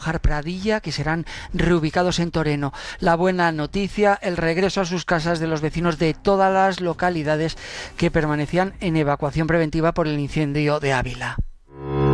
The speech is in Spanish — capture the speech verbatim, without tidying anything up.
Lújar Pradilla, que serán reubicados en Toreno. La buena noticia, el regreso a sus casas de los vecinos de todas las localidades que permanecían en evacuación preventiva por el incendio de Ávila.